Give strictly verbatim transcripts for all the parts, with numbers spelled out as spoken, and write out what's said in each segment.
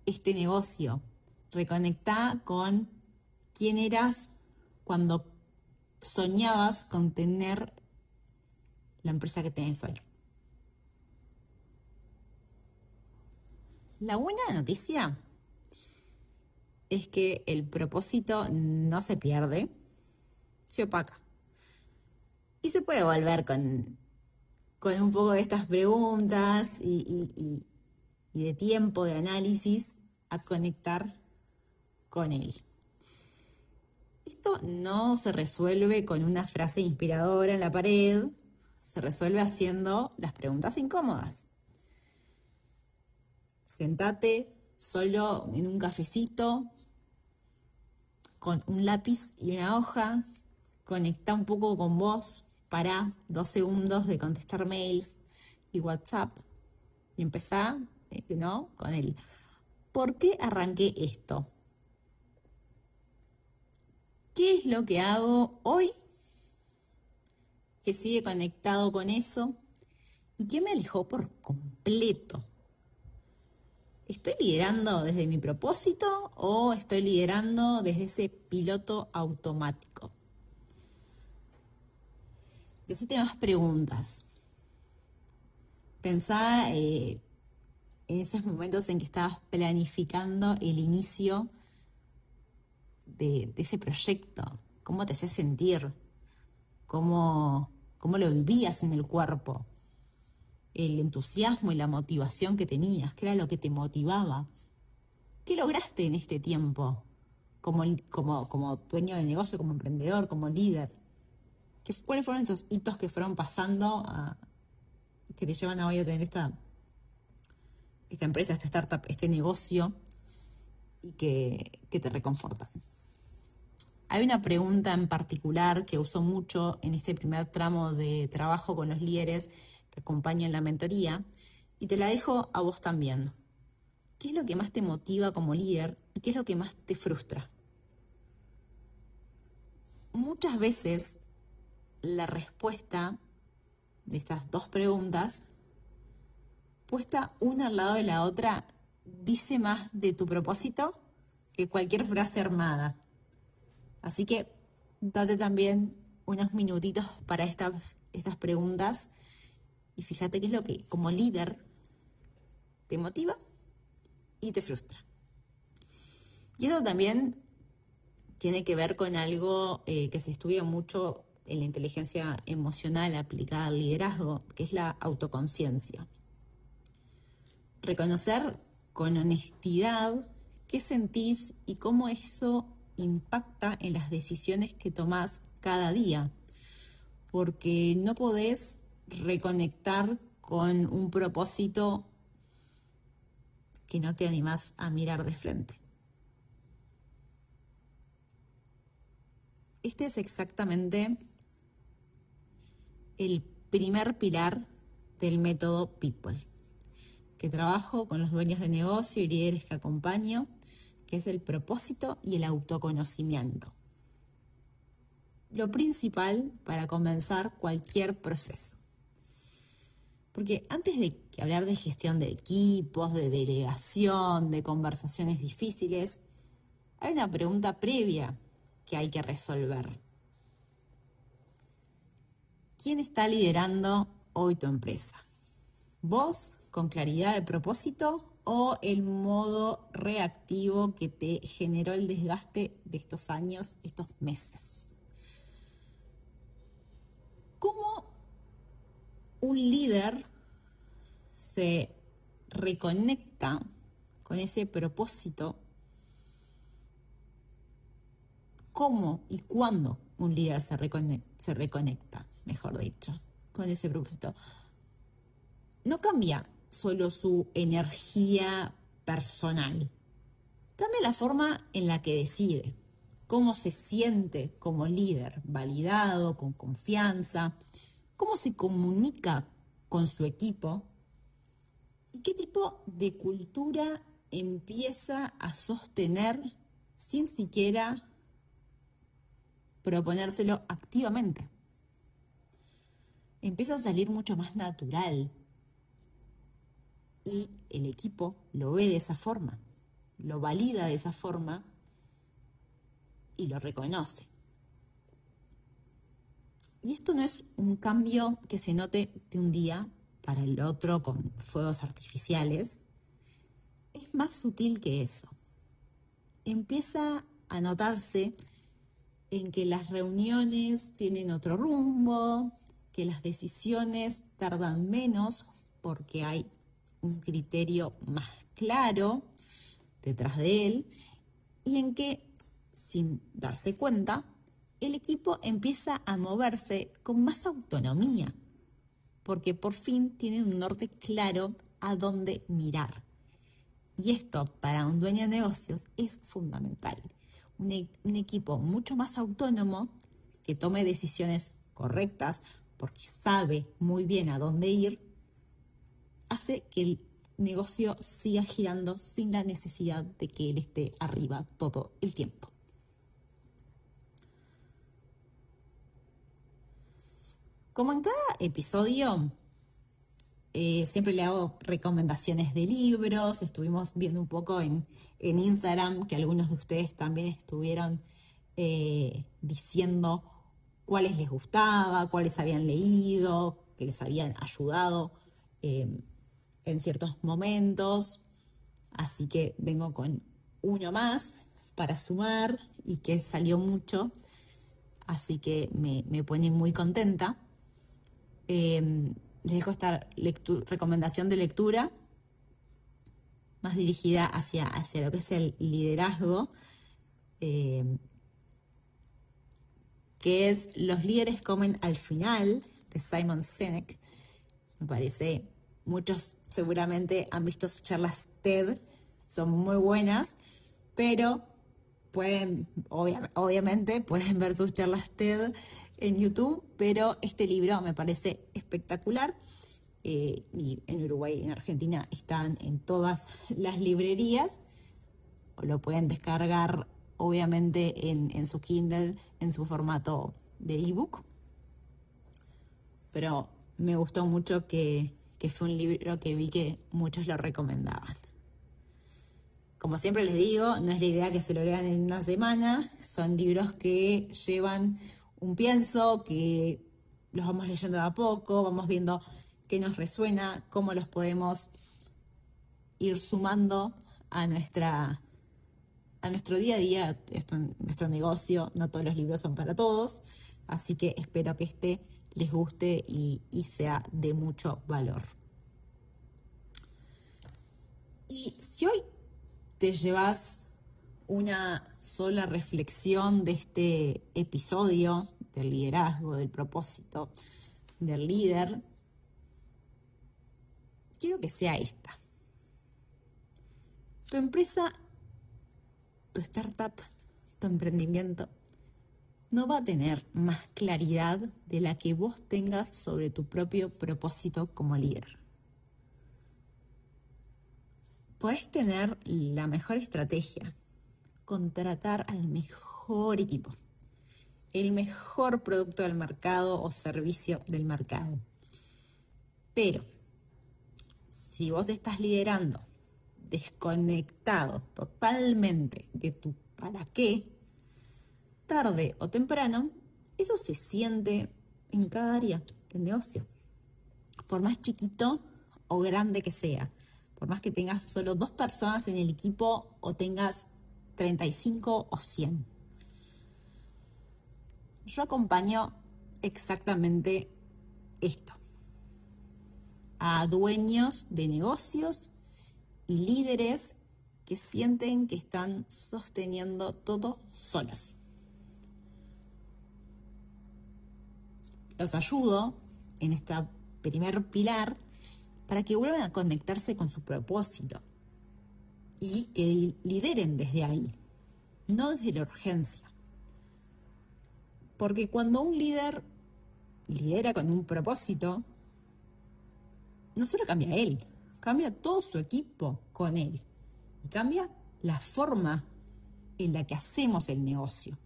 este negocio. Reconectá con quién eras cuando soñabas con tener la empresa que tenés hoy. La buena noticia es que el propósito no se pierde, se opaca. Y se puede volver con, con un poco de estas preguntas y, y, y, y de tiempo, de análisis, a conectar con él. Esto no se resuelve con una frase inspiradora en la pared, se resuelve haciendo las preguntas incómodas. Sentate solo en un cafecito, con un lápiz y una hoja, conecta un poco con vos, pará dos segundos de contestar mails y WhatsApp y empezá, ¿no? Con el ¿por qué arranqué esto? ¿Qué es lo que hago hoy que sigue conectado con eso y qué me alejó por completo? ¿Estoy liderando desde mi propósito o estoy liderando desde ese piloto automático? Y hacete más preguntas. Pensá eh, en esos momentos en que estabas planificando el inicio de, de ese proyecto. ¿Cómo te hacías sentir? ¿Cómo, cómo lo vivías en el cuerpo? El entusiasmo y la motivación que tenías, ¿qué era lo que te motivaba? ¿Qué lograste en este tiempo como, como, como dueño de negocio, como emprendedor, como líder? ¿Qué, ¿Cuáles fueron esos hitos que fueron pasando a, que te llevan a hoy a tener esta, esta empresa, esta startup, este negocio y que, que te reconfortan? Hay una pregunta en particular que uso mucho en este primer tramo de trabajo con los líderes que acompañan la mentoría y te la dejo a vos también. ¿Qué es lo que más te motiva como líder y qué es lo que más te frustra? Muchas veces la respuesta de estas dos preguntas, puesta una al lado de la otra, dice más de tu propósito que cualquier frase armada. Así que date también unos minutitos para estas, estas preguntas y fíjate qué es lo que como líder te motiva y te frustra. Y eso también tiene que ver con algo eh, que se estudia mucho en la inteligencia emocional aplicada al liderazgo, que es la autoconciencia. Reconocer con honestidad qué sentís y cómo eso impacta en las decisiones que tomás cada día, porque no podés reconectar con un propósito que no te animás a mirar de frente. Este es exactamente el primer pilar del método People, que trabajo con los dueños de negocio y líderes que acompaño, que es el propósito y el autoconocimiento. Lo principal para comenzar cualquier proceso. Porque antes de hablar de gestión de equipos, de delegación, de conversaciones difíciles, hay una pregunta previa que hay que resolver. ¿Quién está liderando hoy tu empresa? ¿Vos, con claridad de propósito, o el modo reactivo que te generó el desgaste de estos años, estos meses? ¿Cómo un líder se reconecta con ese propósito? ¿Cómo y cuándo un líder se reconecta, se reconecta, mejor dicho, con ese propósito? No cambia solo su energía personal, cambia la forma en la que decide, cómo se siente como líder, validado, con confianza, cómo se comunica con su equipo y qué tipo de cultura empieza a sostener sin siquiera proponérselo activamente. Empieza a salir mucho más natural y el equipo lo ve de esa forma. lo valida de esa forma y lo reconoce. Y esto no es un cambio que se note de un día para el otro con fuegos artificiales. Es más sutil que eso. Empieza a notarse en que las reuniones tienen otro rumbo, que las decisiones tardan menos porque hay un criterio más claro detrás de él, y en que, sin darse cuenta, el equipo empieza a moverse con más autonomía, porque por fin tienen un norte claro a dónde mirar. Y esto para un dueño de negocios es fundamental. Un, e- un equipo mucho más autónomo que tome decisiones correctas porque sabe muy bien a dónde ir, hace que el negocio siga girando sin la necesidad de que él esté arriba todo el tiempo. Como en cada episodio, eh, siempre le hago recomendaciones de libros. Estuvimos viendo un poco en, en Instagram que algunos de ustedes también estuvieron eh, diciendo cuáles les gustaba, cuáles habían leído, que les habían ayudado eh, en ciertos momentos. Así que vengo con uno más para sumar y que salió mucho. Así que me, me pone muy contenta. Eh, les dejo esta lectu- recomendación de lectura más dirigida hacia, hacia lo que es el liderazgo, eh, que es Los líderes comen al final, de Simon Sinek. Me parece, muchos seguramente han visto sus charlas TED, son muy buenas, pero pueden, obvia- obviamente, pueden ver sus charlas TED en YouTube, pero este libro me parece espectacular. Eh, y en Uruguay y en Argentina están en todas las librerías, o lo pueden descargar obviamente en, en su Kindle, en su formato de ebook. Pero me gustó mucho que, que fue un libro que vi que muchos lo recomendaban. Como siempre les digo, no es la idea que se lo lean en una semana, son libros que llevan un pienso, que los vamos leyendo de a poco, vamos viendo qué nos resuena, cómo los podemos ir sumando a nuestra a nuestro día a día, esto en nuestro negocio. No todos los libros son para todos, así que espero que este les guste y, y sea de mucho valor. Y si hoy te llevas una sola reflexión de este episodio del liderazgo, del propósito, del líder, quiero que sea esta. Tu empresa, tu startup, tu emprendimiento no va a tener más claridad de la que vos tengas sobre tu propio propósito como líder. Podés tener la mejor estrategia, contratar al mejor equipo, el mejor producto del mercado o servicio del mercado. Pero si vos estás liderando desconectado totalmente de tu para qué, tarde o temprano, eso se siente en cada área del negocio. Por más chiquito o grande que sea, por más que tengas solo dos personas en el equipo o tengas treinta y cinco o cien. Yo acompaño exactamente esto a dueños de negocios y líderes que sienten que están sosteniendo todo solos. Los ayudo en este primer pilar para que vuelvan a conectarse con su propósito y que lideren desde ahí, no desde la urgencia. Porque cuando un líder lidera con un propósito, no solo cambia él, cambia todo su equipo con él. Y cambia la forma en la que hacemos el negocio.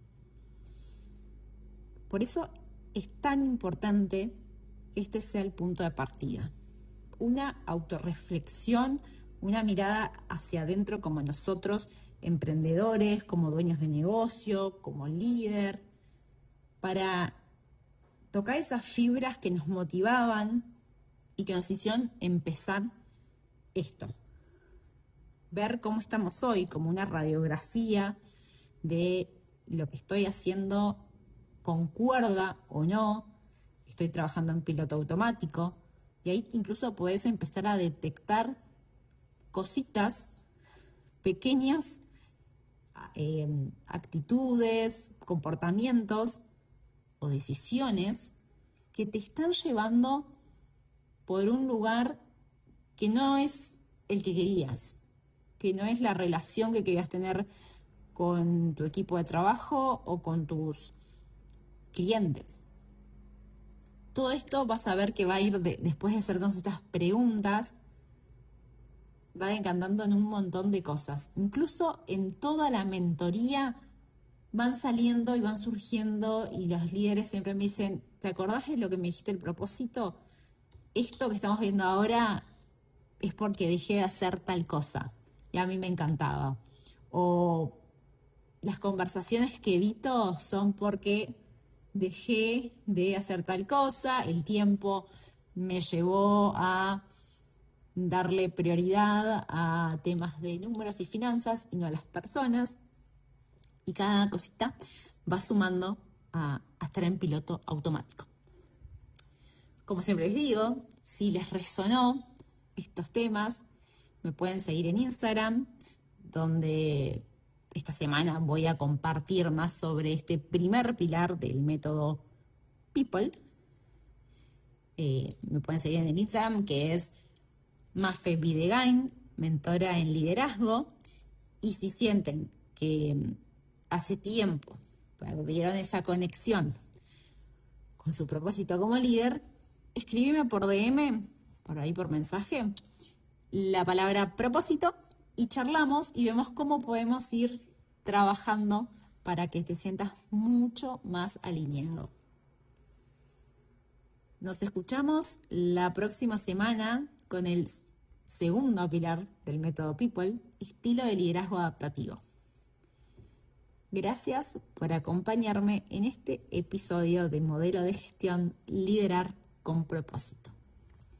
Por eso es tan importante que este sea el punto de partida. Una autorreflexión una mirada hacia adentro como nosotros, emprendedores, como dueños de negocio, como líder, para tocar esas fibras que nos motivaban y que nos hicieron empezar esto. Ver cómo estamos hoy, como una radiografía de lo que estoy haciendo, concuerda o no, estoy trabajando en piloto automático, y ahí incluso podés empezar a detectar cositas pequeñas, eh, actitudes, comportamientos o decisiones que te están llevando por un lugar que no es el que querías, que no es la relación que querías tener con tu equipo de trabajo o con tus clientes. Todo esto vas a ver que va a ir, de, después de hacernos estas preguntas, va encantando en un montón de cosas. Incluso en toda la mentoría van saliendo y van surgiendo, y los líderes siempre me dicen, ¿te acordás de lo que me dijiste el propósito? Esto que estamos viendo ahora es porque dejé de hacer tal cosa y a mí me encantaba. O las conversaciones que evito son porque dejé de hacer tal cosa, el tiempo me llevó a darle prioridad a temas de números y finanzas y no a las personas. Y cada cosita va sumando a, a estar en piloto automático. Como siempre les digo, si les resonó estos temas, me pueden seguir en Instagram, donde esta semana voy a compartir más sobre este primer pilar del método People. Eh, me pueden seguir en el Instagram, que es Mafe Videgain, mentora en liderazgo. Y si sienten que hace tiempo perdieron esa conexión con su propósito como líder, escríbeme por D M, por ahí por mensaje, la palabra propósito y charlamos y vemos cómo podemos ir trabajando para que te sientas mucho más alineado. Nos escuchamos la próxima semana con el segundo pilar del método People, estilo de liderazgo adaptativo. Gracias por acompañarme en este episodio de Modelo de Gestión Liderar con Propósito.